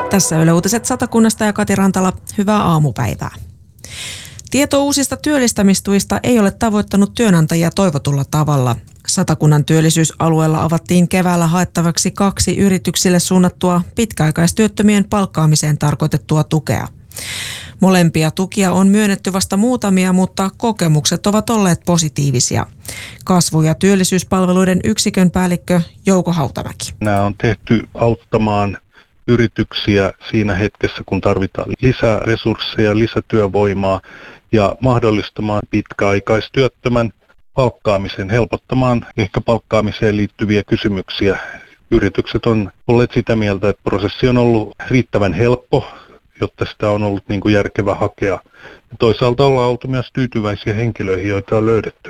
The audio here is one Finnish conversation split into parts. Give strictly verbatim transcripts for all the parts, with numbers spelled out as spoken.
Tässä Yle Uutiset Satakunnasta ja Kati Rantala. Hyvää aamupäivää. Tieto uusista työllistämistuista ei ole tavoittanut työnantajia toivotulla tavalla. Satakunnan työllisyysalueella avattiin keväällä haettavaksi kaksi yrityksille suunnattua pitkäaikaistyöttömien palkkaamiseen tarkoitettua tukea. Molempia tukia on myönnetty vasta muutamia, mutta kokemukset ovat olleet positiivisia. Kasvu- ja työllisyyspalveluiden yksikön päällikkö Jouko Hautamäki. Nämä on tehty auttamaan yrityksiä siinä hetkessä, kun tarvitaan lisää resursseja, lisätyövoimaa ja mahdollistamaan pitkäaikaistyöttömän palkkaamisen, helpottamaan ehkä palkkaamiseen liittyviä kysymyksiä. Yritykset on olleet sitä mieltä, että prosessi on ollut riittävän helppo, jotta sitä on ollut niin kuin järkevä hakea. Ja toisaalta ollaan oltu myös tyytyväisiä henkilöihin, joita on löydetty.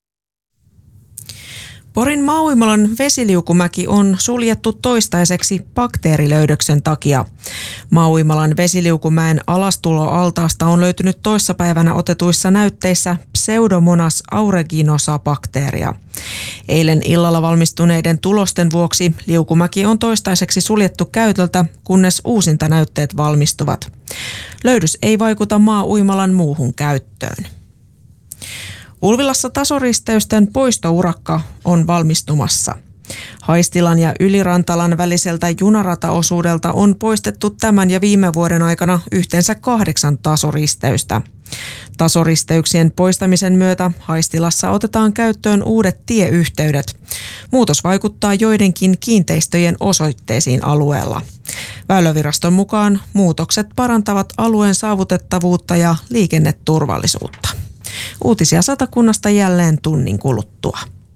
Porin Maauimalan vesiliukumäki on suljettu toistaiseksi bakteerilöydöksen takia. Maauimalan vesiliukumäen alastuloaltaasta on löytynyt toissapäivänä otetuissa näytteissä Pseudomonas aeruginosa bakteeria. Eilen illalla valmistuneiden tulosten vuoksi liukumäki on toistaiseksi suljettu käytöltä, kunnes uusintanäytteet valmistuvat. Löydös ei vaikuta Maauimalan muuhun käyttöön. Ulvilassa tasoristeysten poistourakka on valmistumassa. Haistilan ja Ylirantalan väliseltä junarataosuudelta on poistettu tämän ja viime vuoden aikana yhteensä kahdeksan tasoristeystä. Tasoristeyksien poistamisen myötä Haistilassa otetaan käyttöön uudet tieyhteydet. Muutos vaikuttaa joidenkin kiinteistöjen osoitteisiin alueella. Väyläviraston mukaan muutokset parantavat alueen saavutettavuutta ja liikenneturvallisuutta. Uutisia Satakunnasta jälleen tunnin kuluttua.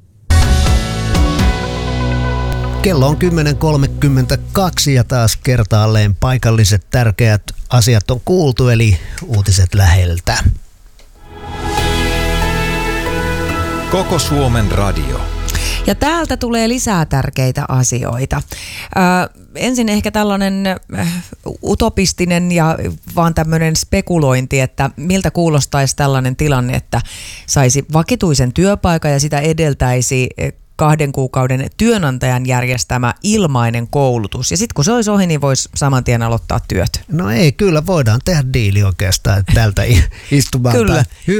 Kello on kymmenen kolmekymmentäkaksi ja taas kertaalleen paikalliset tärkeät asiat on kuultu, eli uutiset läheltä. Koko Suomen radio. Ja täältä tulee lisää tärkeitä asioita. Ö, ensin ehkä tällainen utopistinen ja vaan tämmöinen spekulointi, että miltä kuulostaisi tällainen tilanne, että saisi vakituisen työpaikan ja sitä edeltäisi kahden kuukauden työnantajan järjestämä ilmainen koulutus. Ja sitten kun se olisi ohi, niin voisi saman tien aloittaa työt. No ei, kyllä voidaan tehdä diili oikeastaan tältä istumalta. Kyllä.